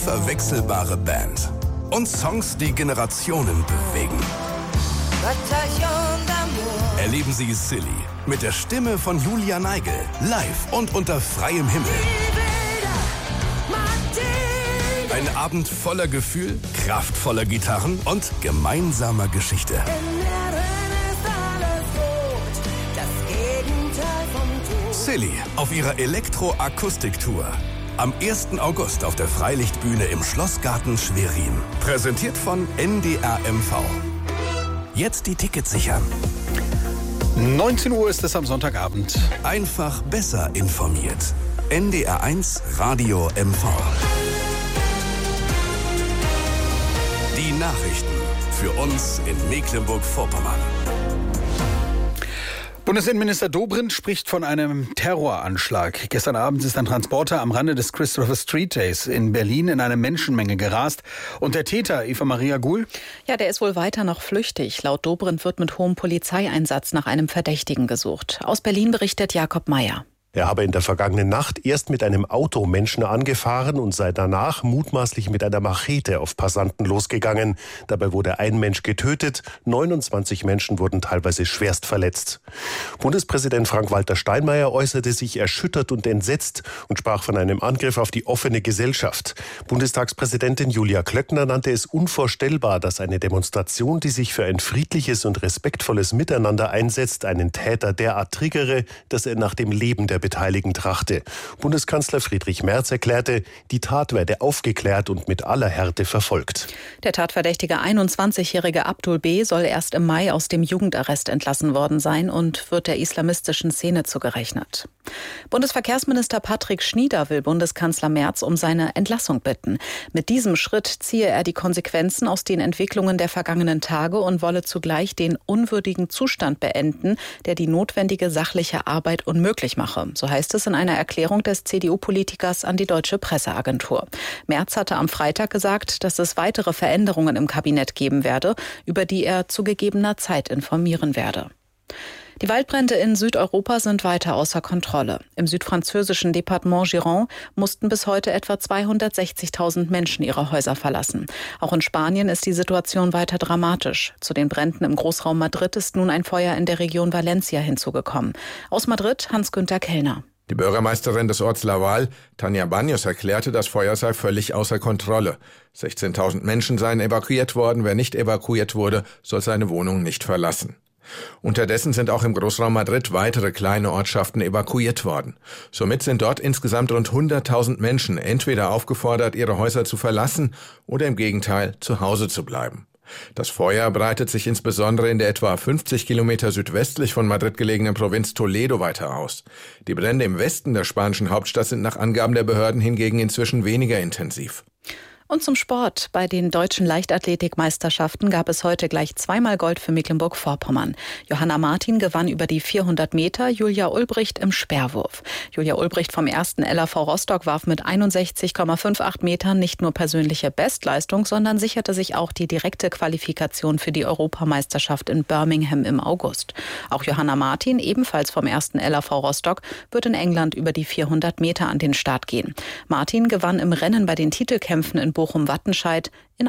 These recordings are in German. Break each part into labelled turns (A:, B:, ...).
A: Verwechselbare Band und Songs, die Generationen bewegen. Erleben Sie Silly mit der Stimme von Julia Neigel live und unter freiem Himmel. Ein Abend voller Gefühl, kraftvoller Gitarren und gemeinsamer Geschichte. Silly auf ihrer Elektro-Akustik-Tour. Am 1. August auf der Freilichtbühne im Schlossgarten Schwerin. Präsentiert von NDR MV. Jetzt die Tickets sichern.
B: 19 Uhr ist es am Sonntagabend.
A: Einfach besser informiert. NDR 1 Radio MV. Die Nachrichten für uns in Mecklenburg-Vorpommern.
B: Bundesinnenminister Dobrindt spricht von einem Terroranschlag. Gestern Abend ist ein Transporter am Rande des Christopher Street Days in Berlin in eine Menschenmenge gerast. Und der Täter, Eva Maria Guhl?
C: Ja, der ist wohl weiter noch flüchtig. Laut Dobrindt wird mit hohem Polizeieinsatz nach einem Verdächtigen gesucht. Aus Berlin berichtet Jakob Meyer.
D: Er habe in der vergangenen Nacht erst mit einem Auto Menschen angefahren und sei danach mutmaßlich mit einer Machete auf Passanten losgegangen. Dabei wurde ein Mensch getötet, 29 Menschen wurden teilweise schwerst verletzt. Bundespräsident Frank-Walter Steinmeier äußerte sich erschüttert und entsetzt und sprach von einem Angriff auf die offene Gesellschaft. Bundestagspräsidentin Julia Klöckner nannte es unvorstellbar, dass eine Demonstration, die sich für ein friedliches und respektvolles Miteinander einsetzt, einen Täter derart triggere, dass er nach dem Leben der Beteiligten trachte. Bundeskanzler Friedrich Merz erklärte, die Tat werde aufgeklärt und mit aller Härte verfolgt.
C: Der tatverdächtige 21-jährige Abdul B. soll erst im Mai aus dem Jugendarrest entlassen worden sein und wird der islamistischen Szene zugerechnet. Bundesverkehrsminister Patrick Schnieder will Bundeskanzler Merz um seine Entlassung bitten. Mit diesem Schritt ziehe er die Konsequenzen aus den Entwicklungen der vergangenen Tage und wolle zugleich den unwürdigen Zustand beenden, der die notwendige sachliche Arbeit unmöglich mache. So heißt es in einer Erklärung des CDU-Politikers an die Deutsche Presseagentur. Merz hatte am Freitag gesagt, dass es weitere Veränderungen im Kabinett geben werde, über die er zu gegebener Zeit informieren werde. Die Waldbrände in Südeuropa sind weiter außer Kontrolle. Im südfranzösischen Departement Gironde mussten bis heute etwa 260.000 Menschen ihre Häuser verlassen. Auch in Spanien ist die Situation weiter dramatisch. Zu den Bränden im Großraum Madrid ist nun ein Feuer in der Region Valencia hinzugekommen. Aus Madrid Hans-Günther Kellner.
E: Die Bürgermeisterin des Orts Laval, Tania Baños, erklärte, das Feuer sei völlig außer Kontrolle. 16.000 Menschen seien evakuiert worden. Wer nicht evakuiert wurde, soll seine Wohnung nicht verlassen. Unterdessen sind auch im Großraum Madrid weitere kleine Ortschaften evakuiert worden. Somit sind dort insgesamt rund 100.000 Menschen entweder aufgefordert, ihre Häuser zu verlassen oder im Gegenteil zu Hause zu bleiben. Das Feuer breitet sich insbesondere in der etwa 50 Kilometer südwestlich von Madrid gelegenen Provinz Toledo weiter aus. Die Brände im Westen der spanischen Hauptstadt sind nach Angaben der Behörden hingegen inzwischen weniger intensiv.
C: Und zum Sport. Bei den deutschen Leichtathletikmeisterschaften gab es heute gleich zweimal Gold für Mecklenburg-Vorpommern. Johanna Martin gewann über die 400 Meter, Julia Ulbricht im Speerwurf. Julia Ulbricht vom 1. LAV Rostock warf mit 61,58 Metern nicht nur persönliche Bestleistung, sondern sicherte sich auch die direkte Qualifikation für die Europameisterschaft in Birmingham im August. Auch Johanna Martin, ebenfalls vom 1. LAV Rostock, wird in England über die 400 Meter an den Start gehen. Martin gewann im Rennen bei den Titelkämpfen in Bochum-Wattenscheid in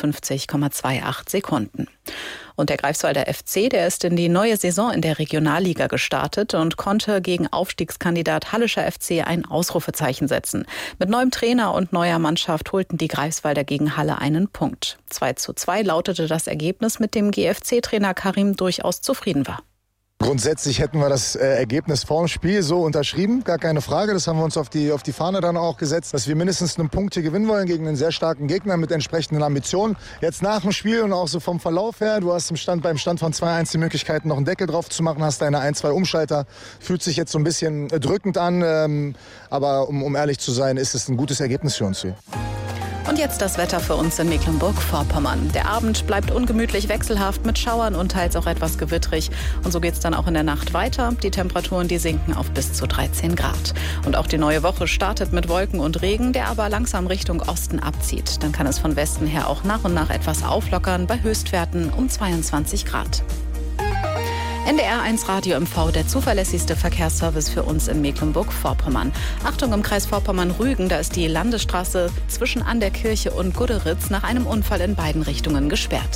C: 51,28 Sekunden. Und der Greifswalder FC, der ist in die neue Saison in der Regionalliga gestartet und konnte gegen Aufstiegskandidat Hallischer FC ein Ausrufezeichen setzen. Mit neuem Trainer und neuer Mannschaft holten die Greifswalder gegen Halle einen Punkt. 2:2 lautete das Ergebnis, mit dem GFC-Trainer Karim durchaus zufrieden war.
F: Grundsätzlich hätten wir das Ergebnis vorm Spiel so unterschrieben, gar keine Frage. Das haben wir uns auf die Fahne dann auch gesetzt, dass wir mindestens einen Punkt hier gewinnen wollen gegen einen sehr starken Gegner mit entsprechenden Ambitionen. Jetzt nach dem Spiel und auch so vom Verlauf her, du hast beim Stand von 2:1 die Möglichkeit, noch einen Deckel drauf zu machen, hast deine 1-2 Umschalter. Fühlt sich jetzt so ein bisschen drückend an, aber um ehrlich zu sein, ist es ein gutes Ergebnis für uns hier.
C: Und jetzt das Wetter für uns in Mecklenburg-Vorpommern. Der Abend bleibt ungemütlich wechselhaft mit Schauern und teils auch etwas gewittrig. Und so geht es dann auch in der Nacht weiter. Die Temperaturen, die sinken auf bis zu 13 Grad. Und auch die neue Woche startet mit Wolken und Regen, der aber langsam Richtung Osten abzieht. Dann kann es von Westen her auch nach und nach etwas auflockern bei Höchstwerten um 22 Grad. NDR1 Radio MV, der zuverlässigste Verkehrsservice für uns in Mecklenburg-Vorpommern. Achtung, im Kreis Vorpommern-Rügen, da ist die Landesstraße zwischen An der Kirche und Gudderitz nach einem Unfall in beiden Richtungen gesperrt.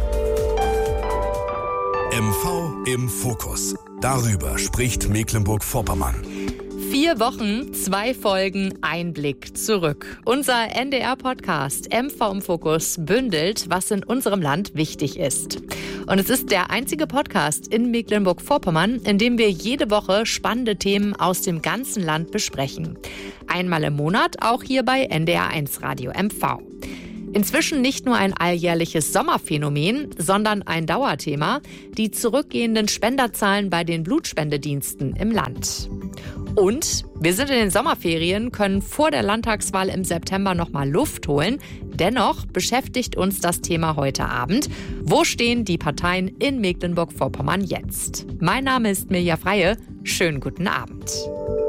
A: MV im Fokus. Darüber spricht Mecklenburg-Vorpommern.
G: 4 Wochen, 2 Folgen, ein Blick zurück. Unser NDR-Podcast MV im Fokus bündelt, was in unserem Land wichtig ist. Und es ist der einzige Podcast in Mecklenburg-Vorpommern, in dem wir jede Woche spannende Themen aus dem ganzen Land besprechen. Einmal im Monat, auch hier bei NDR1 Radio MV. Inzwischen nicht nur ein alljährliches Sommerphänomen, sondern ein Dauerthema, die zurückgehenden Spenderzahlen bei den Blutspendediensten im Land. Und wir sind in den Sommerferien, können vor der Landtagswahl im September nochmal Luft holen. Dennoch beschäftigt uns das Thema heute Abend. Wo stehen die Parteien in Mecklenburg-Vorpommern jetzt? Mein Name ist Mirja Freie. Schönen guten Abend.